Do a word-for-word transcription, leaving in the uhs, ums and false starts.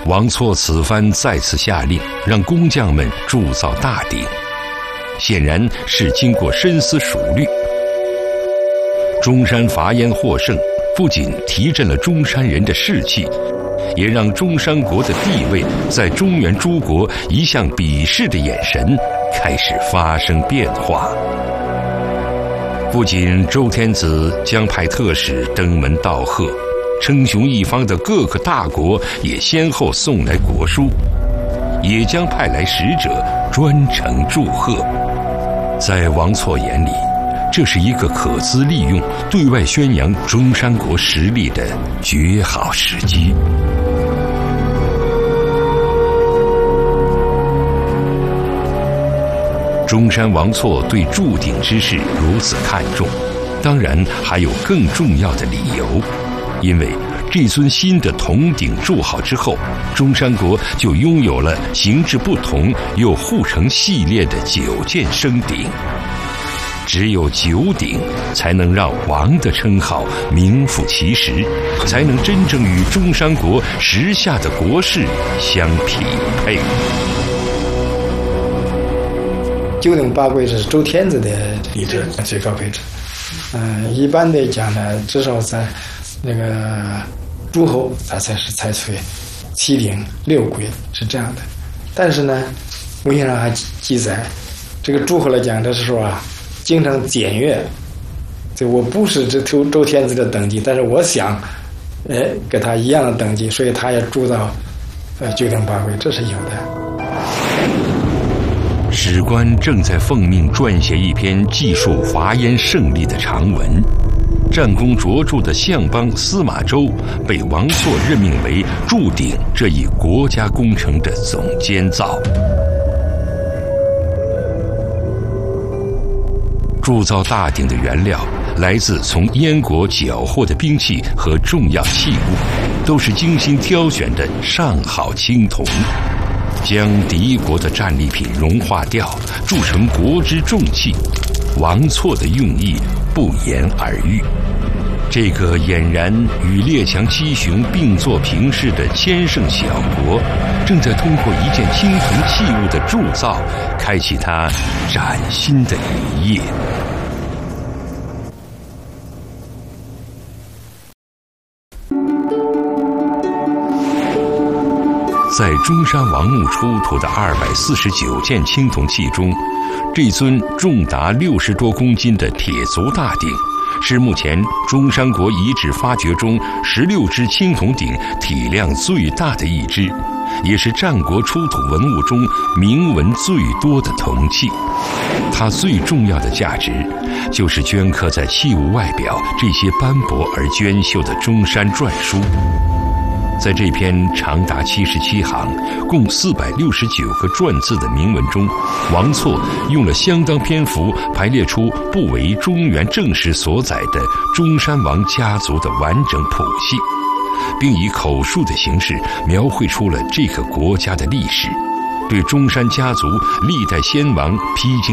王错此番再次下令，让工匠们铸造大鼎，显然是经过深思熟虑。中山伐燕获胜，不仅提振了中山人的士气，也让中山国的地位在中原诸国一向鄙视的眼神开始发生变化。不仅周天子将派特使登门道贺，称雄一方的各个大国也先后送来国书，也将派来使者专程祝贺。在王错眼里，这是一个可资利用、对外宣扬中山国实力的绝好时机。中山王错对铸鼎之事如此看重，当然还有更重要的理由，因为这尊新的铜鼎铸好之后，中山国就拥有了形制不同又互成系列的九件升鼎。只有九鼎，才能让王的称号名副其实，才能真正与中山国时下的国势相匹配。 九鼎八簋是周天子的礼制最高配置。嗯、呃，一般的讲呢，至少在那个诸侯，他才是采取七鼎六簋是这样的。但是呢，文献上还记载，这个诸侯来讲，这是说啊，经常检阅，就我不是这周周天子的等级，但是我想，哎，跟他一样的等级，所以他也铸造呃九鼎八簋，这是有的。 史官正在奉命撰写一篇记述伐燕胜利的长文，战功卓著的相邦司马周被王错任命为铸鼎这一国家工程的总监造。铸造大鼎的原料来自从燕国缴获的兵器和重要器物，都是精心挑选的上好青铜，将敌国的战利品融化掉，铸成国之重器。王错的用意不言而喻。这个俨然与列强七雄并作平视的千乘小国，正在通过一件青铜器物的铸造，开启它崭新的一页。在中山王墓出土的二百四十九件青铜器中，这尊重达六十多公斤的铁足大鼎，是目前中山国遗址发掘中十六只青铜鼎体量最大的一只，也是战国出土文物中铭文最多的铜器。它最重要的价值，就是镌刻在器物外表这些斑驳而娟秀的中山篆书。在这篇长达七十七行、共四百六十九个篆字的铭文中，王错用了相当篇幅排列出不为中原正史所载的中山王家族的完整谱系，并以口述的形式描绘出了这个国家的历史，对中山家族历代先王披荆